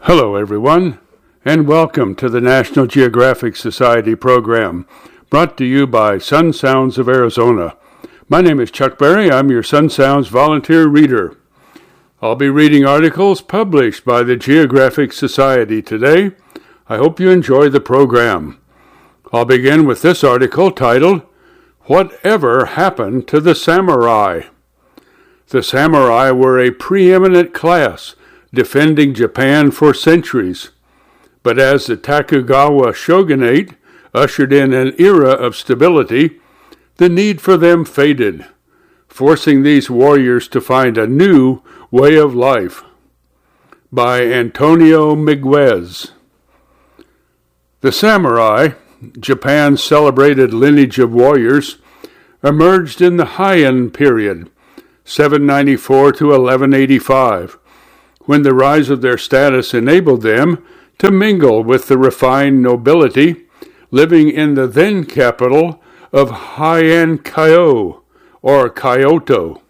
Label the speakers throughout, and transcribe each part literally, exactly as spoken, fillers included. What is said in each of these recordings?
Speaker 1: Hello, everyone, and welcome to the National Geographic Society program, brought to you by Sun Sounds of Arizona. My name is Chuck Berry. I'm your Sun Sounds volunteer reader. I'll be reading articles published by the Geographic Society today. I hope you enjoy the program. I'll begin with this article titled, Whatever Happened to the Samurai? The samurai were a preeminent class, defending Japan for centuries. But as the Tokugawa shogunate ushered in an era of stability, the need for them faded, forcing these warriors to find a new way of life. By Antonio Miguez. The samurai, Japan's celebrated lineage of warriors, emerged in the Heian period, seven ninety-four to eleven eighty-five, when the rise of their status enabled them to mingle with the refined nobility living in the then capital of Heian Kyo, or Kyoto.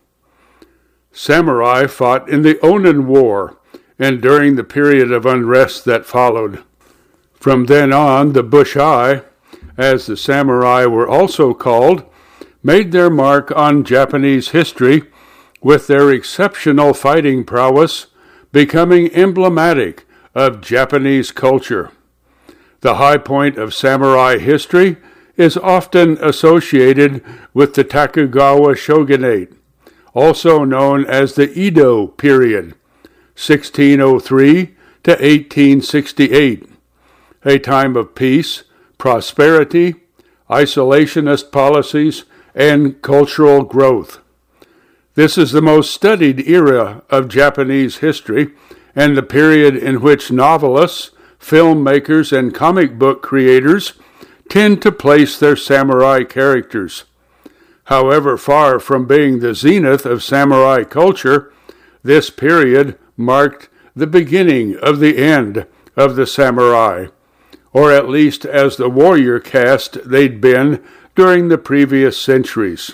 Speaker 1: Samurai fought in the Onin War and during the period of unrest that followed. From then on, the Bushai, as the samurai were also called, made their mark on Japanese history with their exceptional fighting prowess becoming emblematic of Japanese culture. The high point of samurai history is often associated with the Tokugawa shogunate, also known as the Edo period, sixteen oh three to eighteen sixty-eight, a time of peace, prosperity, isolationist policies, and cultural growth. This is the most studied era of Japanese history and the period in which novelists, filmmakers, and comic book creators tend to place their samurai characters. However, far from being the zenith of samurai culture, this period marked the beginning of the end of the samurai, or at least as the warrior caste they'd been during the previous centuries.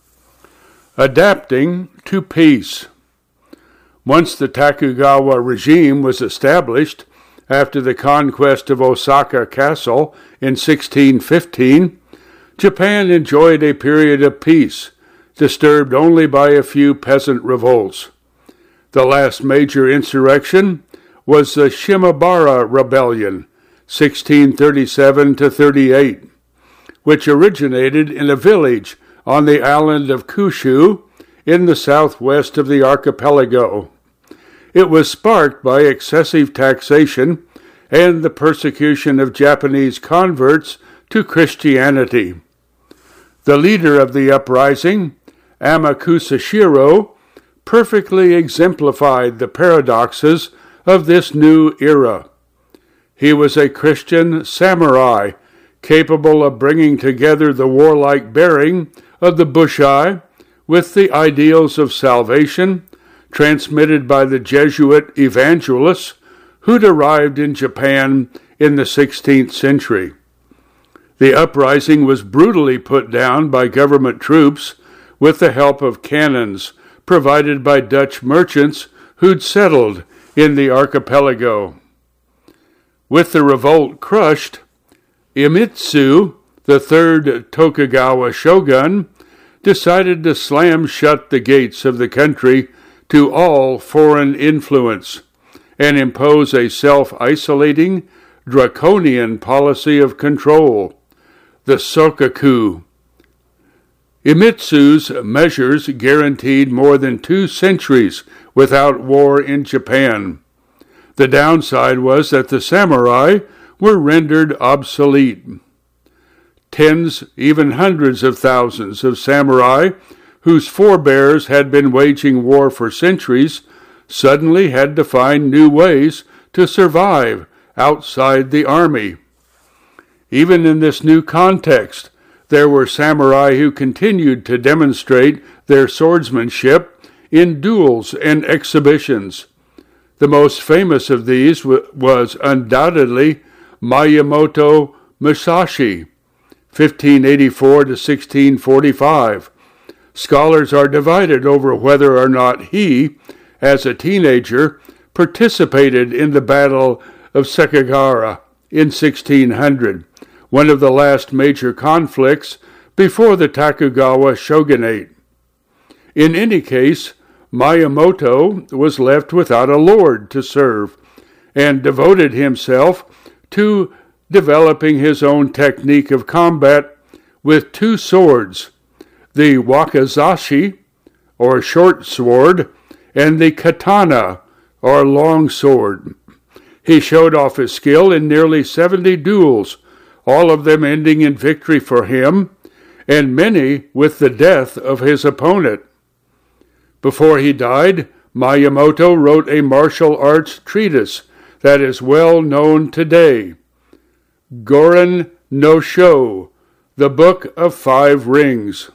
Speaker 1: Adapting to peace. Once the Tokugawa regime was established, after the conquest of Osaka Castle in sixteen fifteen, Japan enjoyed a period of peace, disturbed only by a few peasant revolts. The last major insurrection was the Shimabara Rebellion, sixteen thirty-seven to thirty-eight, which originated in a village on the island of Kyushu in the southwest of the archipelago. It was sparked by excessive taxation and the persecution of Japanese converts to Christianity. The leader of the uprising, Amakusa Shiro, perfectly exemplified the paradoxes of this new era. He was a Christian samurai, capable of bringing together the warlike bearing of the Bushai with the ideals of salvation transmitted by the Jesuit evangelists who'd arrived in Japan in the sixteenth century. The uprising was brutally put down by government troops with the help of cannons provided by Dutch merchants who'd settled in the archipelago. With the revolt crushed, Iemitsu, the third Tokugawa shogun, decided to slam shut the gates of the country to all foreign influence and impose a self-isolating, draconian policy of control, the Sokaku. Iemitsu's measures guaranteed more than two centuries without war in Japan. The downside was that the samurai were rendered obsolete. Tens, even hundreds of thousands of samurai whose forebears had been waging war for centuries suddenly had to find new ways to survive outside the army. Even in this new context, there were samurai who continued to demonstrate their swordsmanship in duels and exhibitions. The most famous of these w- was undoubtedly Miyamoto Musashi, fifteen eighty-four to sixteen forty-five. Scholars are divided over whether or not he, as a teenager, participated in the Battle of Sekigahara in sixteen hundred, one of the last major conflicts before the Tokugawa shogunate. In any case, Miyamoto was left without a lord to serve and devoted himself to developing his own technique of combat with two swords, the wakizashi, or short sword, and the katana, or long sword. He showed off his skill in nearly seventy duels, all of them ending in victory for him, and many with the death of his opponent. Before he died, Miyamoto wrote a martial arts treatise that is well known today, Gorin no Sho, the Book of Five Rings.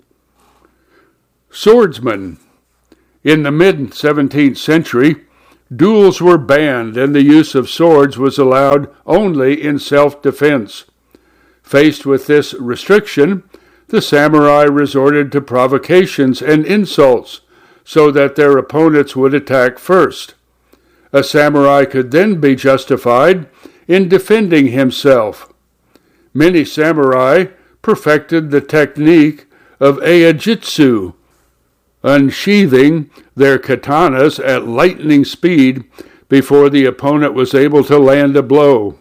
Speaker 1: Swordsman. In the mid-seventeenth century, duels were banned and the use of swords was allowed only in self-defense. Faced with this restriction, the samurai resorted to provocations and insults so that their opponents would attack first. A samurai could then be justified in defending himself. Many samurai perfected the technique of eijitsu, unsheathing their katanas at lightning speed before the opponent was able to land a blow.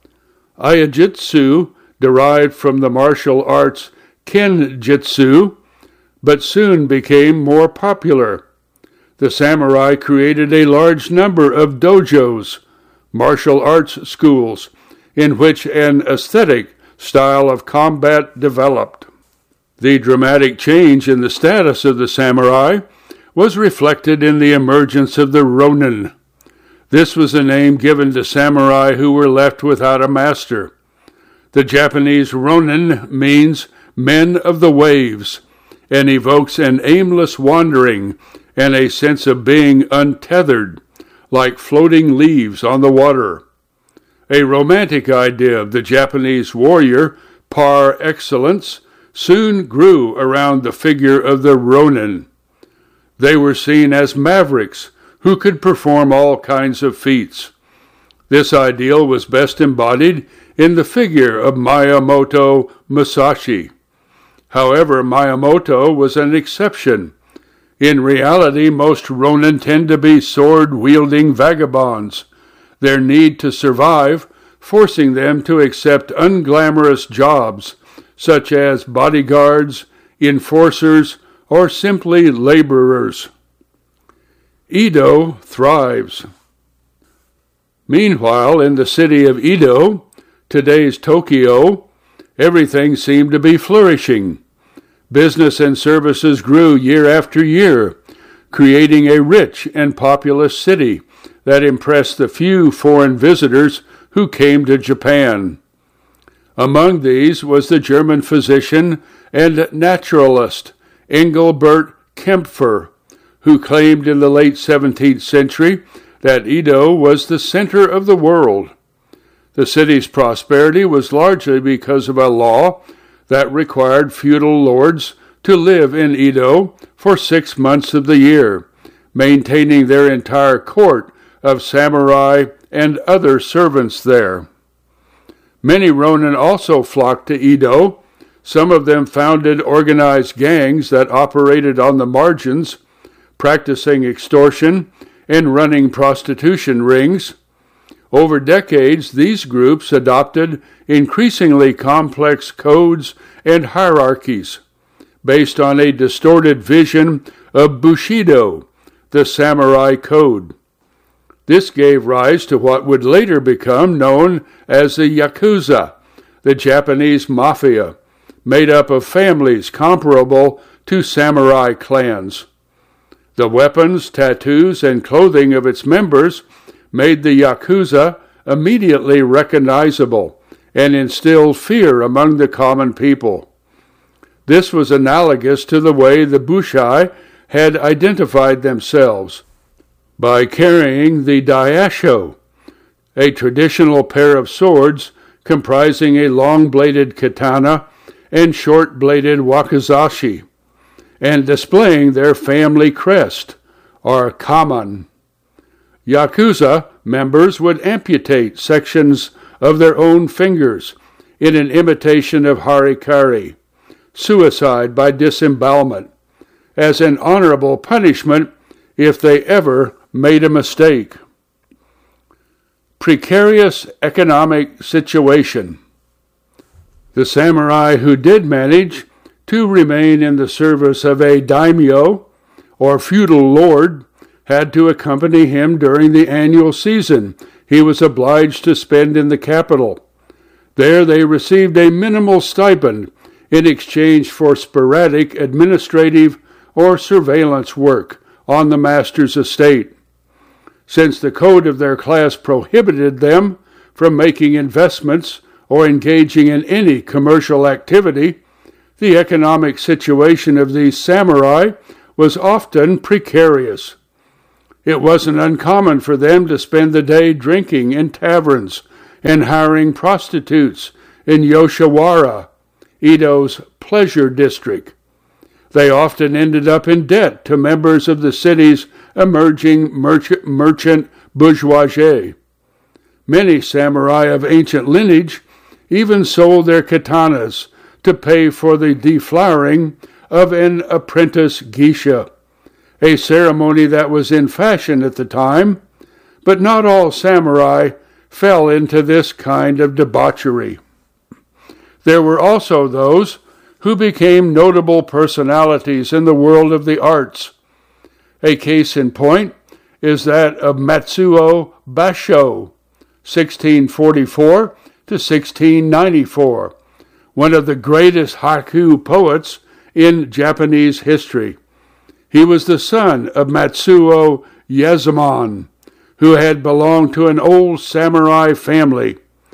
Speaker 1: Eijitsu derived from the martial arts kenjutsu, but soon became more popular. The samurai created a large number of dojos, martial arts schools, in which an aesthetic style of combat developed. The dramatic change in the status of the samurai was reflected in the emergence of the ronin. This was a name given to samurai who were left without a master. The Japanese ronin means men of the waves, and evokes an aimless wandering and a sense of being untethered, like floating leaves on the water. A romantic idea of the Japanese warrior par excellence soon grew around the figure of the ronin. They were seen as mavericks who could perform all kinds of feats. This ideal was best embodied in the figure of Miyamoto Musashi. However, Miyamoto was an exception. In reality, most ronin tend to be sword-wielding vagabonds, their need to survive forcing them to accept unglamorous jobs, such as bodyguards, enforcers, or simply laborers. Edo thrives. Meanwhile, in the city of Edo, today's Tokyo, everything seemed to be flourishing. Business and services grew year after year, creating a rich and populous city that impressed the few foreign visitors who came to Japan. Among these was the German physician and naturalist Engelbert Kempfer, who claimed in the late seventeenth century that Edo was the center of the world. The city's prosperity was largely because of a law that required feudal lords to live in Edo for six months of the year, maintaining their entire court of samurai and other servants there. Many ronin also flocked to Edo. Some of them founded organized gangs that operated on the margins, practicing extortion and running prostitution rings. Over decades, these groups adopted increasingly complex codes and hierarchies based on a distorted vision of Bushido, the samurai code. This gave rise to what would later become known as the Yakuza, the Japanese mafia, made up of families comparable to samurai clans. The weapons, tattoos, and clothing of its members made the Yakuza immediately recognizable and instilled fear among the common people. This was analogous to the way the Bushai had identified themselves, by carrying the daisho, a traditional pair of swords comprising a long-bladed katana and short-bladed wakizashi, and displaying their family crest, or kaman. Yakuza members would amputate sections of their own fingers in an imitation of harikari, suicide by disembowelment, as an honorable punishment if they ever made a mistake. Precarious economic situation. The samurai who did manage to remain in the service of a daimyo, or feudal lord, had to accompany him during the annual season he was obliged to spend in the capital. There they received a minimal stipend in exchange for sporadic administrative or surveillance work on the master's estate. Since the code of their class prohibited them from making investments or engaging in any commercial activity, the economic situation of these samurai was often precarious. It wasn't uncommon for them to spend the day drinking in taverns and hiring prostitutes in Yoshiwara, Edo's pleasure district. They often ended up in debt to members of the city's emerging merchant, merchant bourgeoisie. Many samurai of ancient lineage even sold their katanas to pay for the deflowering of an apprentice geisha, a ceremony that was in fashion at the time, but not all samurai fell into this kind of debauchery. There were also those who became notable personalities in the world of the arts. A case in point is that of Matsuo Basho, sixteen forty-four to sixteen ninety-four, one of the greatest haiku poets in Japanese history. He was the son of Matsuo Yezomon, who had belonged to an old samurai family.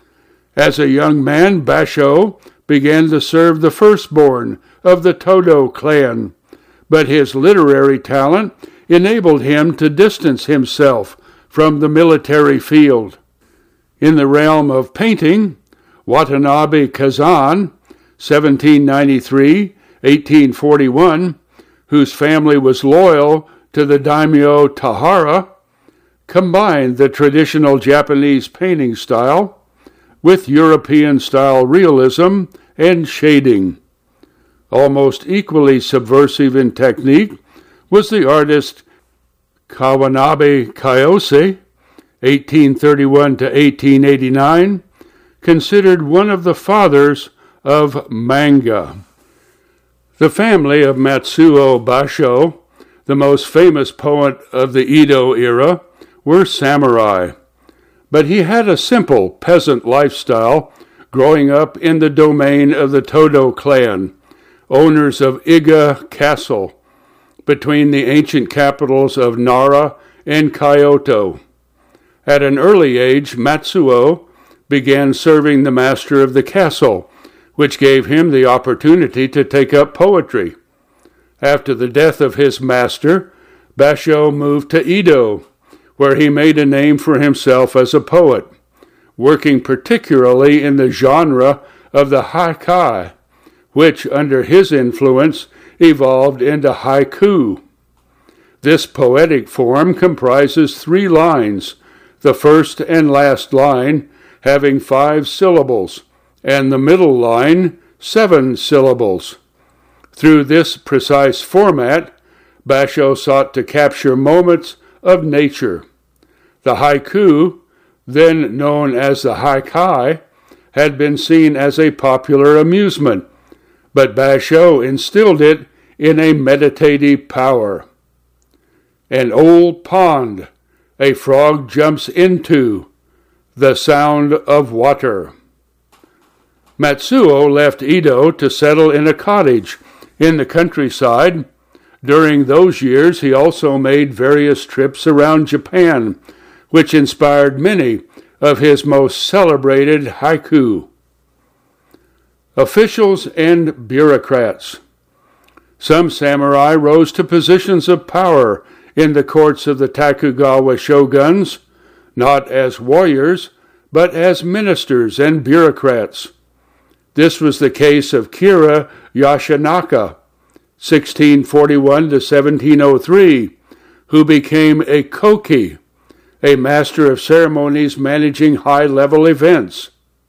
Speaker 1: As a young man, Basho began to serve the firstborn of the Todo clan, but his literary talent enabled him to distance himself from the military field. In the realm of painting, Watanabe Kazan, seventeen ninety-three to eighteen forty-one, whose family was loyal to the daimyo Tahara, combined the traditional Japanese painting style with European-style realism and shading. Almost equally subversive in technique was the artist Kawanabe Kayose, eighteen thirty-one to eighteen eighty-nine, considered one of the fathers of manga. The family of Matsuo Basho, the most famous poet of the Edo era, were samurai, but he had a simple peasant lifestyle growing up in the domain of the Todo clan, owners of Iga Castle, between the ancient capitals of Nara and Kyoto. At an early age, Matsuo began serving the master of the castle, which gave him the opportunity to take up poetry. After the death of his master, Basho moved to Edo, where he made a name for himself as a poet, working particularly in the genre of the haikai, which, under his influence, evolved into haiku. This poetic form comprises three lines, the first and last line having five syllables, and the middle line seven syllables. Through this precise format, Basho sought to capture moments of nature. The haiku, then known as the haikai, had been seen as a popular amusement, but Basho instilled it in a meditative power. An old pond, a frog jumps into, the sound of water. Matsuo left Edo to settle in a cottage in the countryside. During those years, he also made various trips around Japan, which inspired many of his most celebrated haiku. Officials and bureaucrats. Some samurai rose to positions of power in the courts of the Tokugawa shoguns, not as warriors, but as ministers and bureaucrats. This was the case of Kira Yashinaka, sixteen forty-one to seventeen oh three, who became a koki, a master of ceremonies managing high-level events.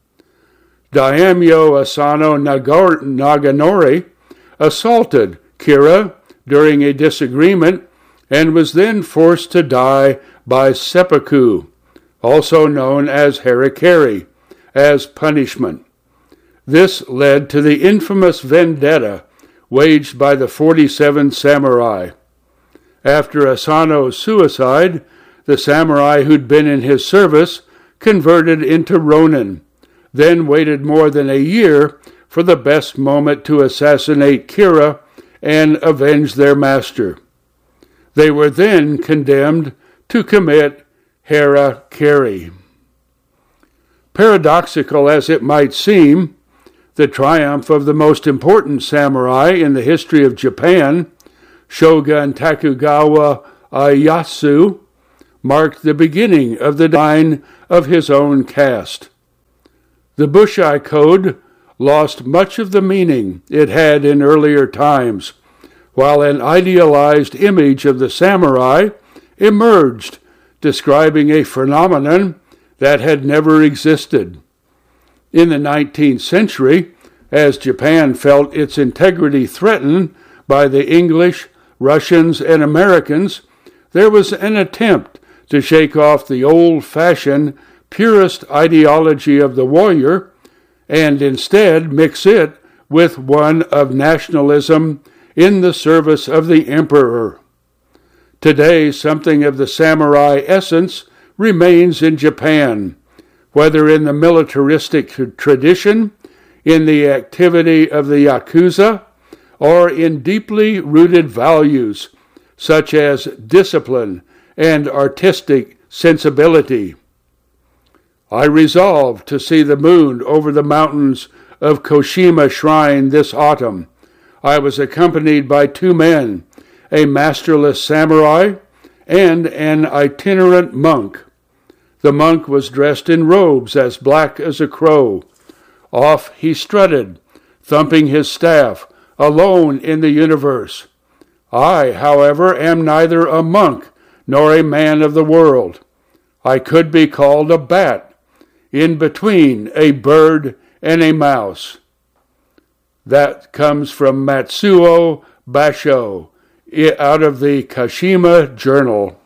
Speaker 1: Daimyo Asano Nagor- Naganori assaulted Kira during a disagreement and was then forced to die by seppuku, also known as harikiri, as punishment. This led to the infamous vendetta waged by the forty-seven samurai. After Asano's suicide, the samurai who'd been in his service converted into ronin, then waited more than a year for the best moment to assassinate Kira and avenge their master. They were then condemned to commit harakiri. Paradoxical as it might seem, the triumph of the most important samurai in the history of Japan, Shogun Tokugawa Ieyasu, marked the beginning of the decline of his own caste. The Bushai Code lost much of the meaning it had in earlier times, while an idealized image of the samurai emerged, describing a phenomenon that had never existed. In the nineteenth century, as Japan felt its integrity threatened by the English, Russians, and Americans, there was an attempt to shake off the old-fashioned, purist ideology of the warrior and instead mix it with one of nationalism in the service of the emperor. Today, something of the samurai essence remains in Japan, whether in the militaristic tradition, in the activity of the Yakuza, or in deeply rooted values such as discipline and artistic sensibility. I resolved to see the moon over the mountains of Koshima Shrine this autumn. I was accompanied by two men, a masterless samurai and an itinerant monk. The monk was dressed in robes as black as a crow. Off he strutted, thumping his staff, alone in the universe. I, however, am neither a monk nor a man of the world. I could be called a bat, in between a bird and a mouse. That comes from Matsuo Basho, out of the Kashima Journal.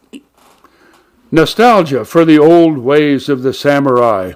Speaker 1: Nostalgia for the old ways of the samurai.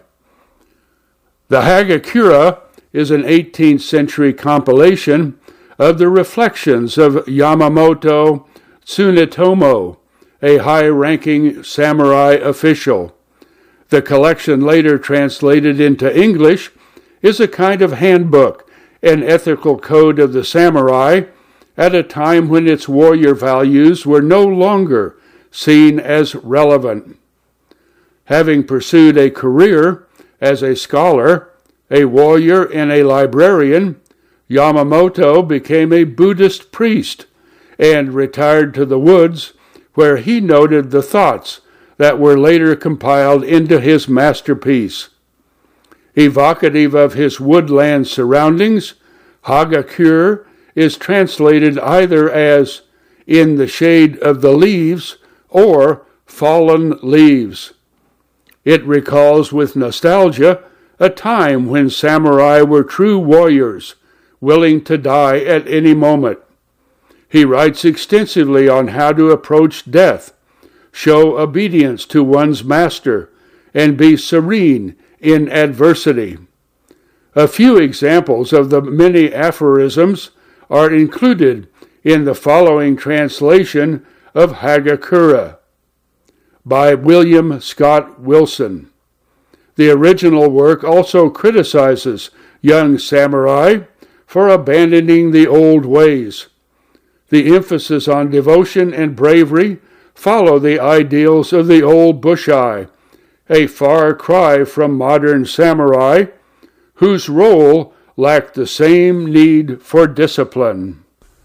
Speaker 1: The Hagakure is an eighteenth century compilation of the reflections of Yamamoto Tsunetomo, a high-ranking samurai official. The collection, later translated into English, is a kind of handbook, an ethical code of the samurai, at a time when its warrior values were no longer seen as relevant. Having pursued a career as a scholar, a warrior, and a librarian, Yamamoto became a Buddhist priest and retired to the woods, where he noted the thoughts that were later compiled into his masterpiece. Evocative of his woodland surroundings, Hagakure is translated either as "in the shade of the leaves" or "fallen leaves." It recalls with nostalgia a time when samurai were true warriors, willing to die at any moment. He writes extensively on how to approach death, show obedience to one's master, and be serene in adversity. A few examples of the many aphorisms are included in the following translation of Hagakure by William Scott Wilson. The original work also criticizes young samurai for abandoning the old ways. The emphasis on devotion and bravery follow the ideals of the old Bushai, a far cry from modern samurai, whose role lacked the same need for discipline.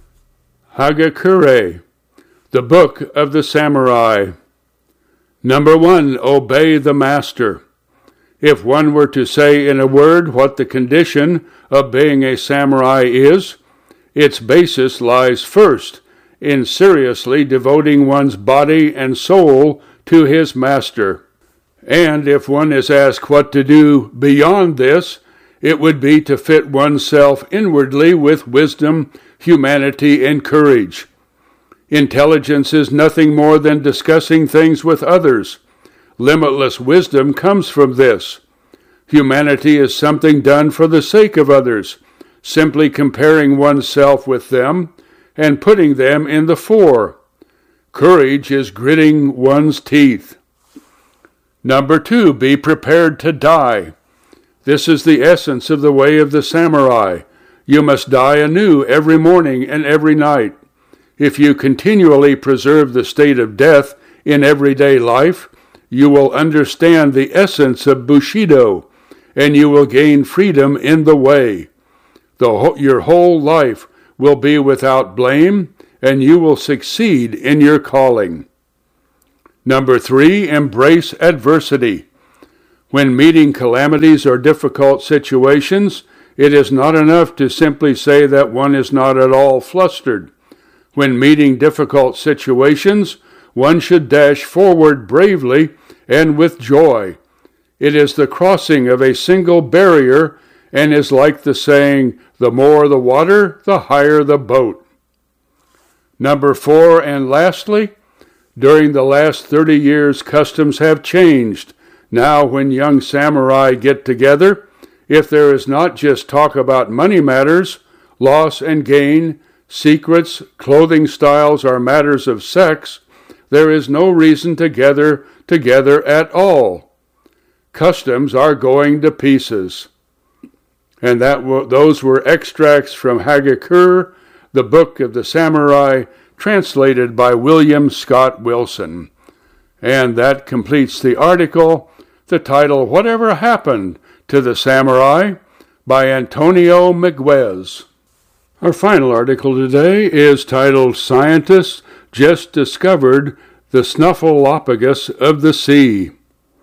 Speaker 1: Hagakure, the Book of the Samurai. Number one, obey the master. If one were to say in a word what the condition of being a samurai is, its basis lies first in seriously devoting one's body and soul to his master. And if one is asked what to do beyond this, it would be to fit oneself inwardly with wisdom, humanity, and courage. Intelligence is nothing more than discussing things with others. Limitless wisdom comes from this. Humanity is something done for the sake of others, simply comparing oneself with them and putting them in the fore. Courage is gritting one's teeth. Number two, be prepared to die. This is the essence of the way of the samurai. You must die anew every morning and every night. If you continually preserve the state of death in everyday life, you will understand the essence of Bushido, and you will gain freedom in the way. The, your whole life will be without blame, and you will succeed in your calling. Number three, embrace adversity. When meeting calamities or difficult situations, it is not enough to simply say that one is not at all flustered. When meeting difficult situations, one should dash forward bravely and with joy. It is the crossing of a single barrier and is like the saying, the more the water, the higher the boat. Number four, and lastly, during the last thirty years, customs have changed. Now, when young samurai get together, if there is not just talk about money matters, loss and gain, secrets, clothing styles, or matters of sex, there is no reason to gather together at all. Customs are going to pieces. And that w- those were extracts from Hagakure, the Book of the Samurai, translated by William Scott Wilson. And that completes the article, the title, Whatever Happened to the Samurai, by Antonio Miguez. Our final article today is titled, Scientists Just Discovered the Snuffleupagus of the Sea,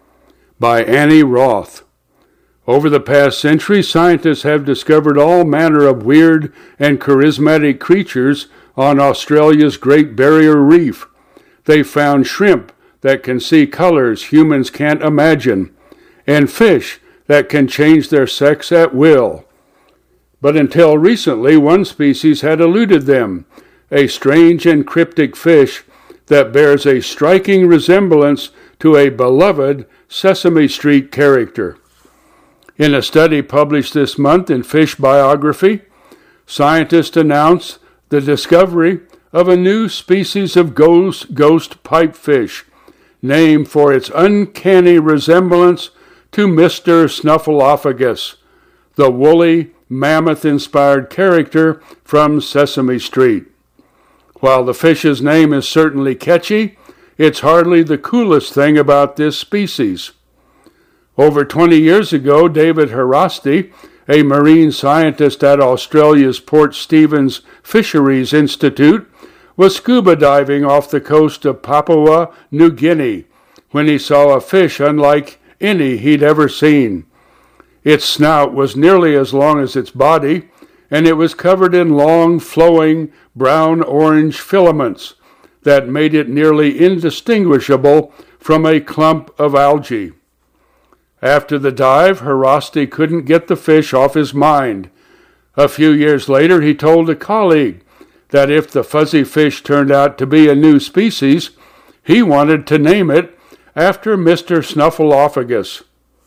Speaker 1: by Annie Roth. Over the past century, scientists have discovered all manner of weird and charismatic creatures on Australia's Great Barrier Reef. They found shrimp that can see colors humans can't imagine, and fish that can change their sex at will. But until recently, one species had eluded them, a strange and cryptic fish that bears a striking resemblance to a beloved Sesame Street character. In a study published this month in Fish Biography, scientists announced the discovery of a new species of ghost, ghost pipefish, named for its uncanny resemblance to Mister Snuffleupagus, the woolly, mammoth-inspired character from Sesame Street. While the fish's name is certainly catchy, it's hardly the coolest thing about this species. Over twenty years ago, David Harasti, a marine scientist at Australia's Port Stephens Fisheries Institute, was scuba diving off the coast of Papua New Guinea when he saw a fish unlike any he'd ever seen. Its snout was nearly as long as its body, and it was covered in long, flowing, brown-orange filaments that made it nearly indistinguishable from a clump of algae. After the dive, Harasti couldn't get the fish off his mind. A few years later, he told a colleague that if the fuzzy fish turned out to be a new species, he wanted to name it after Mister Snuffleupagus.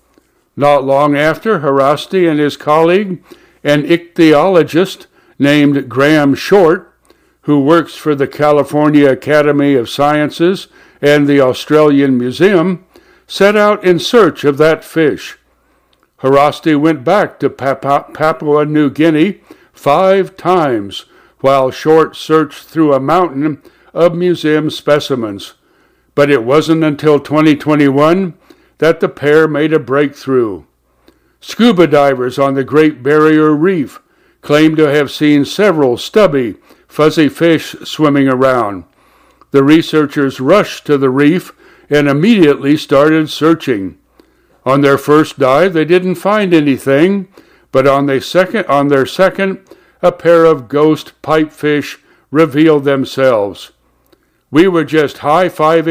Speaker 1: Not long after, Harasti and his colleague, an ichthyologist named Graham Short, who works for the California Academy of Sciences and the Australian Museum, set out in search of that fish. Harasti went back to Papua New Guinea five times while Short searched through a mountain of museum specimens. But it wasn't until twenty twenty-one that the pair made a breakthrough. Scuba divers on the Great Barrier Reef claim to have seen several stubby, fuzzy fish swimming around. The researchers rushed to the reef and immediately started searching. On their first dive, they didn't find anything, but on their second, on their second, a pair of ghost pipefish revealed themselves. We were just high-fiving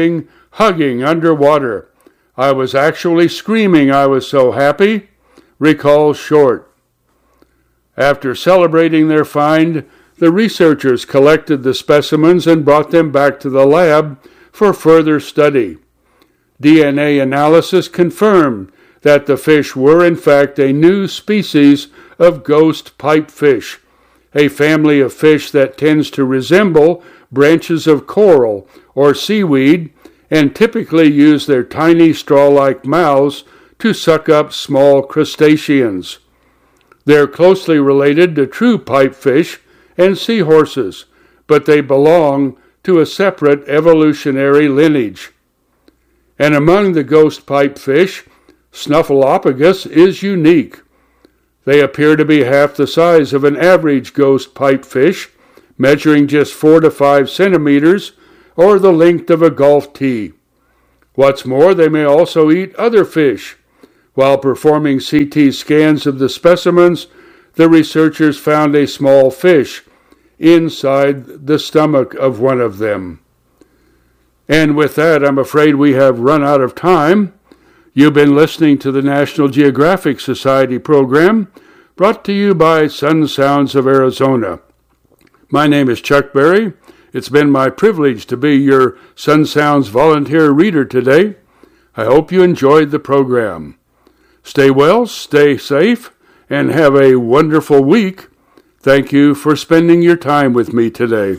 Speaker 1: hugging underwater. I was actually screaming, I was so happy, recalls Short. After celebrating their find, the researchers collected the specimens and brought them back to the lab for further study. D N A analysis confirmed that the fish were in fact a new species of ghost pipefish, a family of fish that tends to resemble branches of coral or seaweed and typically use their tiny straw-like mouths to suck up small crustaceans. They're closely related to true pipefish and seahorses, but they belong to a separate evolutionary lineage. And among the ghost pipefish, Snuffleupagus is unique. They appear to be half the size of an average ghost pipefish, measuring just four to five centimeters, or the length of a golf tee. What's more, they may also eat other fish. While performing C T scans of the specimens, the researchers found a small fish inside the stomach of one of them. And with that, I'm afraid we have run out of time. You've been listening to the National Geographic Society program, brought to you by Sun Sounds of Arizona. My name is Chuck Berry. It's been my privilege to be your Sun Sounds volunteer reader today. I hope you enjoyed the program. Stay well, stay safe, and have a wonderful week. Thank you for spending your time with me today.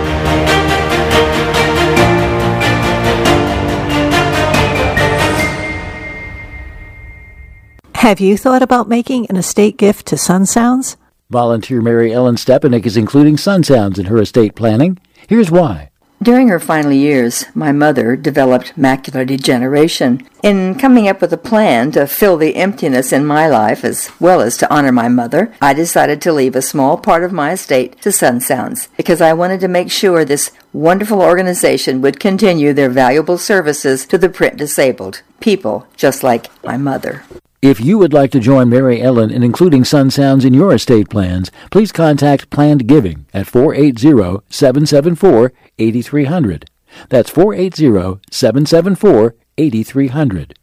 Speaker 2: Have you thought about making an estate gift to Sun Sounds?
Speaker 3: Volunteer Mary Ellen Stepanek is including Sun Sounds in her estate planning. Here's why.
Speaker 4: During her final years, my mother developed macular degeneration. In coming up with a plan to fill the emptiness in my life as well as to honor my mother, I decided to leave a small part of my estate to Sun Sounds because I wanted to make sure this wonderful organization would continue their valuable services to the print disabled, people just like my mother.
Speaker 3: If you would like to join Mary Ellen in including Sun Sounds in your estate plans, please contact Planned Giving at four eight zero, seven seven four, eight three zero zero. That's four eight zero, seven seven four, eight three zero zero.